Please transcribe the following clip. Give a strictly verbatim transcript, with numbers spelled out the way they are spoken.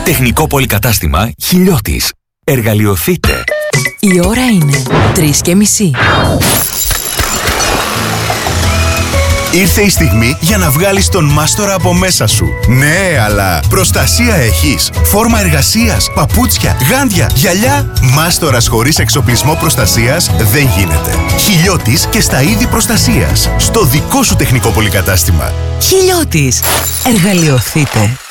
Τεχνικό πολυκατάστημα Χιλιώτης. Εργαλειοθείτε. Η ώρα είναι τρεις και μισή. Ήρθε η στιγμή για να βγάλεις τον μάστορα από μέσα σου. Ναι, αλλά προστασία έχεις? Φόρμα εργασίας, παπούτσια, γάντια, γυαλιά? Μάστορας χωρίς εξοπλισμό προστασίας δεν γίνεται. Χιλιώτης και στα είδη προστασίας. Στο δικό σου τεχνικό πολυκατάστημα. Χιλιώτης. Εργαλειοθείτε.